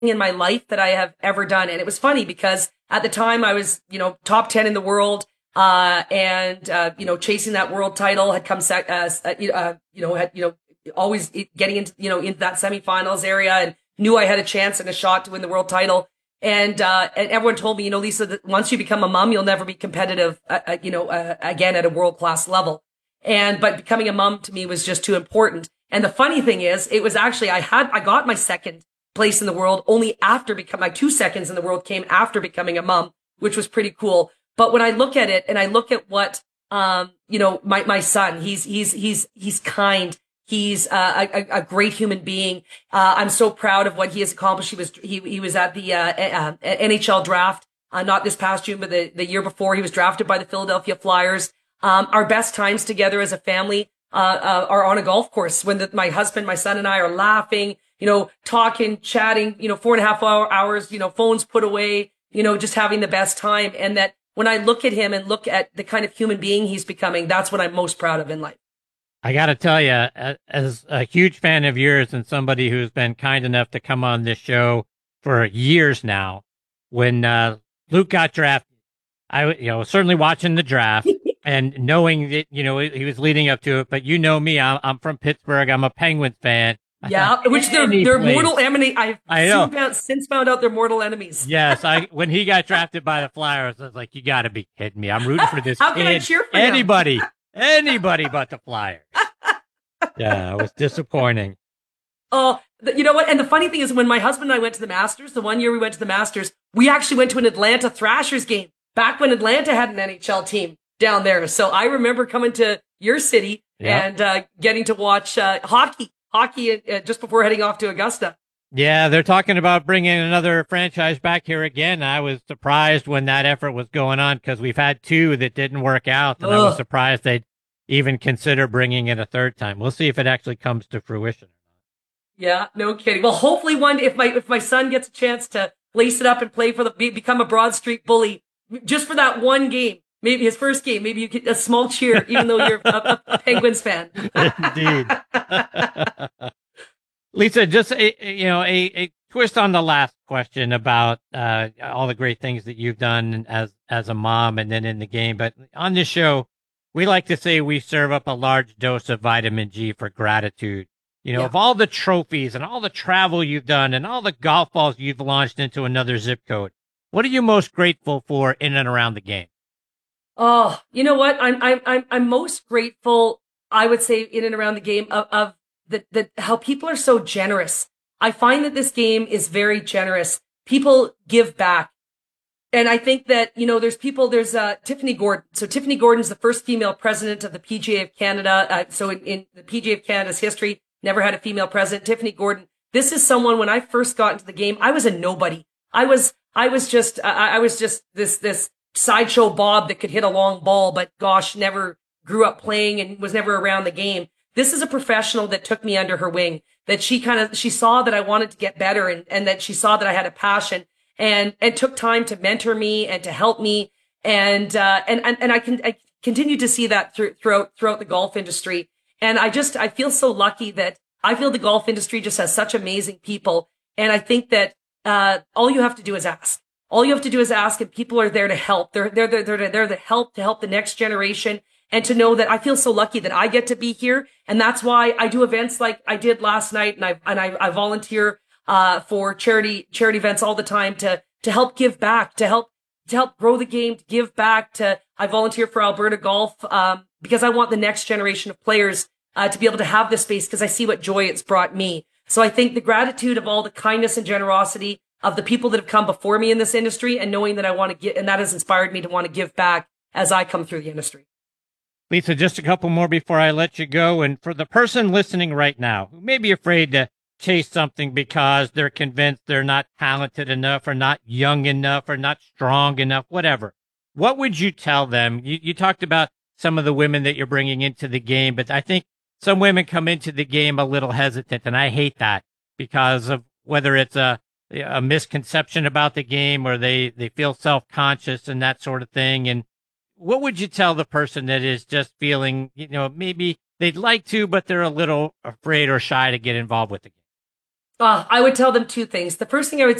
in my life that I have ever done. And it was funny because at the time I was, top 10 in the world, and chasing that world title, had come, always getting into that semifinals area, and knew I had a chance and a shot to win the world title. And everyone told me, Lisa, that once you become a mom, you'll never be competitive, again at a world class level. But becoming a mom to me was just too important. And the funny thing is, it was actually, I got my second place in the world only after my 2 seconds in the world came after becoming a mom, which was pretty cool. But when I look at it and I look at what, my son, he's kind. He's a great human being. I'm so proud of what he has accomplished. He was at the NHL draft, not this past June, but the year before. He was drafted by the Philadelphia Flyers. Our best times together as a family are on a golf course when my husband, my son, and I are laughing, talking, chatting, 4.5 hours, phones put away, just having the best time. And that when I look at him and look at the kind of human being he's becoming, that's what I'm most proud of in life. I got to tell you, as a huge fan of yours and somebody who's been kind enough to come on this show for years now, when Luke got drafted, I certainly watching the draft and knowing that he was leading up to it. But me, I'm from Pittsburgh. I'm a Penguins fan. Yeah, which they're mortal enemy. I've since found out they're mortal enemies. Yes, when he got drafted by the Flyers, I was like, you got to be kidding me! I'm rooting for this How kid. Can I cheer for anybody? Anybody but the Flyers. Yeah, it was disappointing. Oh, you know what? And the funny thing is, when my husband and I went to the Masters, the one year we went to the Masters, we actually went to an Atlanta Thrashers game back when Atlanta had an NHL team down there. So I remember coming to your city and getting to watch hockey just before heading off to Augusta. Yeah, they're talking about bringing another franchise back here again. I was surprised when that effort was going on because we've had two that didn't work out, and I was surprised they'd even consider bringing it a third time. We'll see if it actually comes to fruition. Yeah, no kidding. Well, hopefully one day, if my son gets a chance to lace it up and play become a Broad Street Bully, just for that one game, maybe his first game, maybe you get a small cheer, even though you're a Penguins fan. Indeed. Lisa, just a twist on the last question about all the great things that you've done as a mom and then in the game. But on this show, we like to say we serve up a large dose of vitamin G for gratitude. Of all the trophies and all the travel you've done and all the golf balls you've launched into another zip code, what are you most grateful for in and around the game? Oh, you know what? I'm most grateful, I would say, in and around the game of how people are so generous. I find that this game is very generous. People give back. And I think that, there's Tiffany Gordon. So Tiffany Gordon's the first female president of the PGA of Canada. So in the PGA of Canada's history, never had a female president. Tiffany Gordon. This is someone, when I first got into the game, I was a nobody. I was just this sideshow Bob that could hit a long ball, but gosh, never grew up playing and was never around the game. This is a professional that took me under her wing, that she saw that I wanted to get better and that she saw that I had a passion and took time to mentor me and to help me. And I continue to see that throughout the golf industry. And I feel so lucky that I feel the golf industry just has such amazing people. And I think that, all you have to do is ask. All you have to do is ask, and people are there to help. They're to help the next generation. And to know that I feel so lucky that I get to be here. And that's why I do events like I did last night. And I volunteer, for charity events all the time to help give back, to help grow the game, to give back I volunteer for Alberta Golf, because I want the next generation of players, to be able to have this space because I see what joy it's brought me. So I think the gratitude of all the kindness and generosity of the people that have come before me in this industry and knowing that I want to get, and that has inspired me to want to give back as I come through the industry. Lisa, just a couple more before I let you go. And for the person listening right now who may be afraid to chase something because they're convinced they're not talented enough or not young enough or not strong enough, whatever, what would you tell them? You talked about some of the women that you're bringing into the game, but I think some women come into the game a little hesitant, and I hate that because of whether it's a misconception about the game or they feel self-conscious and that sort of thing. And what would you tell the person that is just feeling, maybe they'd like to, but they're a little afraid or shy to get involved with the game? I would tell them two things. The first thing I would